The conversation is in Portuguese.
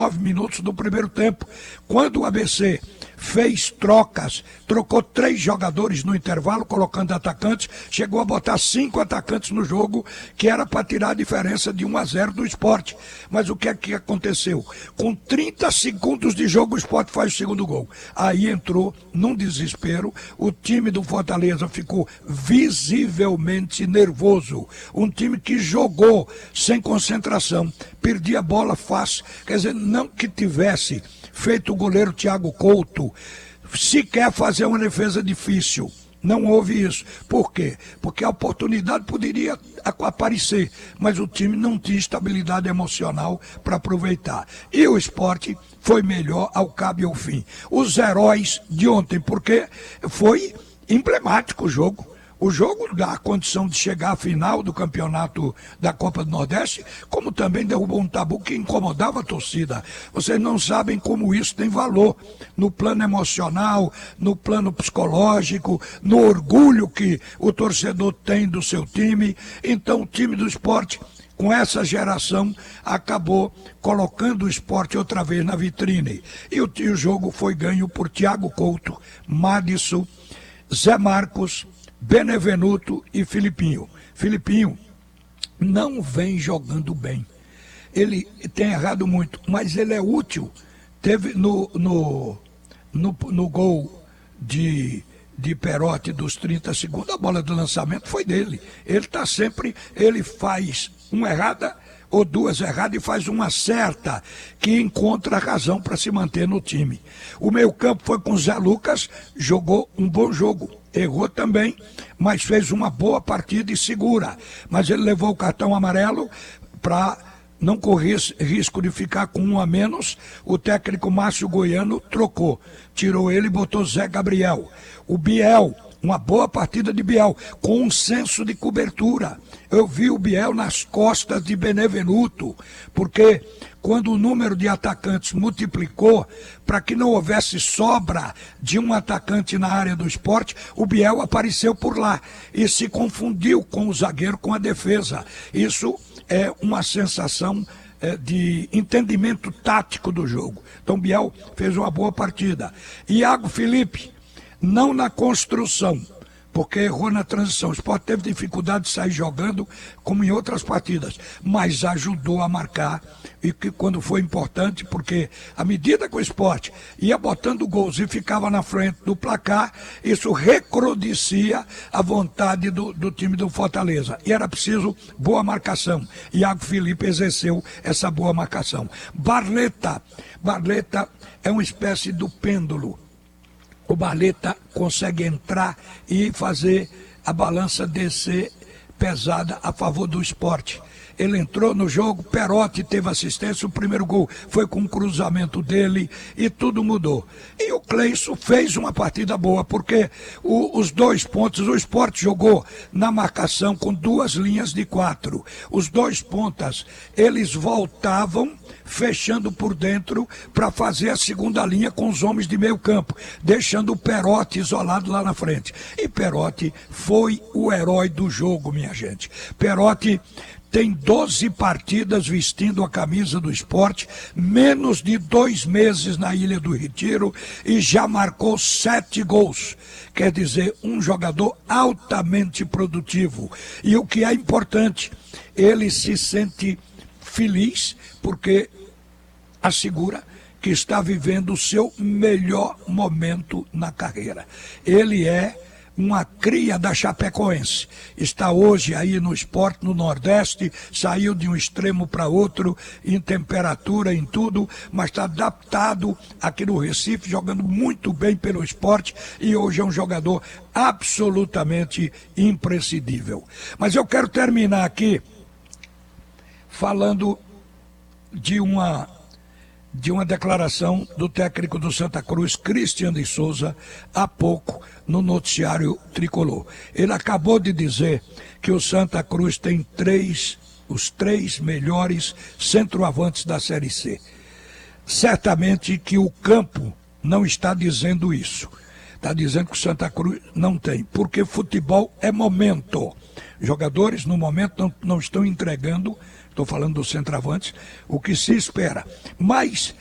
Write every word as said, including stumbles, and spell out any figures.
nove minutos do primeiro tempo, quando o A B C fez trocas, trocou três jogadores no intervalo, colocando atacantes, chegou a botar cinco atacantes no jogo, que era para tirar a diferença de um a zero do Sport. Mas o que é que aconteceu? Com trinta segundos de jogo, o Sport faz o segundo gol. Aí entrou num desespero, o time do Fortaleza ficou visivelmente nervoso. Um time que jogou sem concentração, perdia a bola fácil, quer dizer, não que tivesse feito o goleiro Thiago Couto sequer fazer uma defesa difícil. Não houve isso. Por quê? Porque a oportunidade poderia aparecer, mas o time não tinha estabilidade emocional para aproveitar. E o Sport foi melhor ao cabo e ao fim. Os heróis de ontem, porque foi emblemático o jogo. O jogo dá a condição de chegar à final do campeonato da Copa do Nordeste, como também derrubou um tabu que incomodava a torcida. Vocês não sabem como isso tem valor no plano emocional, no plano psicológico, no orgulho que o torcedor tem do seu time. Então o time do Sport, com essa geração, acabou colocando o Sport outra vez na vitrine. E o, e o jogo foi ganho por Thiago Couto, Madison, Zé Marcos, Benevenuto e Filipinho. Filipinho não vem jogando bem. Ele tem errado muito, mas ele é útil. Teve no, no, no, no gol de, de Perotti dos trinta segundos, a bola de lançamento foi dele. Ele está sempre, ele faz uma errada ou duas erradas e faz uma certa, que encontra a razão para se manter no time. O meio-campo foi com o Zé Lucas, jogou um bom jogo. Errou também, mas fez uma boa partida e segura. Mas ele levou o cartão amarelo para não correr risco de ficar com um a menos. O técnico Márcio Goiano trocou. Tirou ele e botou Zé Gabriel. O Biel, uma boa partida de Biel, com um senso de cobertura. Eu vi o Biel nas costas de Benevenuto, porque quando o número de atacantes multiplicou, para que não houvesse sobra de um atacante na área do Sport, o Biel apareceu por lá e se confundiu com o zagueiro, com a defesa. Isso é uma sensação é, de entendimento tático do jogo. Então Biel fez uma boa partida. Iago Felipe, não na construção, porque errou na transição. O Sport teve dificuldade de sair jogando, como em outras partidas, mas ajudou a marcar, e que quando foi importante, porque à medida que o Sport ia botando gols e ficava na frente do placar, isso recrudescia a vontade do, do time do Fortaleza. E era preciso boa marcação. Iago Felipe exerceu essa boa marcação. Barleta, Barleta é uma espécie do pêndulo. O Barleta consegue entrar e fazer a balança descer pesada a favor do Sport. Ele entrou no jogo, Perotti teve assistência, o primeiro gol foi com o cruzamento dele e tudo mudou. E o Cleison fez uma partida boa, porque o, os dois pontos, o Sport jogou na marcação com duas linhas de quatro. Os dois pontas, eles voltavam fechando por dentro para fazer a segunda linha com os homens de meio campo, deixando o Perotti isolado lá na frente. E Perotti foi o herói do jogo, minha gente. Perotti tem doze partidas vestindo a camisa do Sport, menos de dois meses na Ilha do Retiro e já marcou sete gols. Quer dizer, um jogador altamente produtivo. E o que é importante, ele se sente feliz porque assegura que está vivendo o seu melhor momento na carreira. Ele é uma cria da Chapecoense. Está hoje aí no Sport, no Nordeste, saiu de um extremo para outro, em temperatura, em tudo, mas está adaptado aqui no Recife, jogando muito bem pelo Sport e hoje é um jogador absolutamente imprescindível. Mas eu quero terminar aqui falando de uma de uma declaração do técnico do Santa Cruz, Cristiano de Souza, há pouco no noticiário Tricolor. Ele acabou de dizer que o Santa Cruz tem três, os três melhores centroavantes da Série C. Certamente que o campo não está dizendo isso. Está dizendo que o Santa Cruz não tem, porque futebol é momento. Jogadores no momento não, não estão entregando estou falando dos centroavantes, o que se espera. Mas